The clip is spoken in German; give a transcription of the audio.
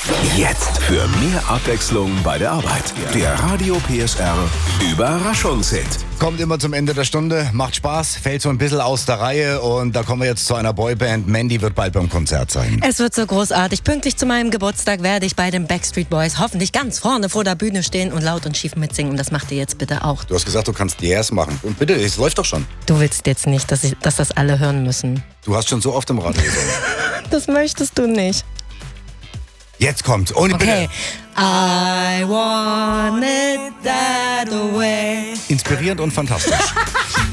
Jetzt für mehr Abwechslung bei der Arbeit. Der Radio PSR Überraschungshit. Kommt immer zum Ende der Stunde, macht Spaß, fällt so ein bisschen aus der Reihe und da kommen wir jetzt zu einer Boyband. Mandy wird bald beim Konzert sein. Es wird so großartig. Pünktlich zu meinem Geburtstag werde ich bei den Backstreet Boys hoffentlich ganz vorne vor der Bühne stehen und laut und schief mitsingen. Und das macht ihr jetzt bitte auch. Du hast gesagt, du kannst Yes machen. Und bitte, es läuft doch schon. Du willst jetzt nicht, dass das alle hören müssen. Du hast schon so oft im Radio gesungen. Das möchtest du nicht. Jetzt kommt, ohne Okay. Bitte. I want it that way. Inspirierend und fantastisch.